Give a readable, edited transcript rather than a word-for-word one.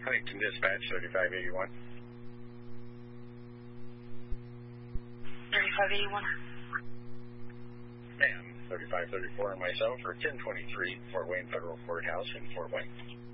Huntington Dispatch, 3581. 3581. And 3534 and myself for 1023 Fort Wayne Federal Courthouse in Fort Wayne.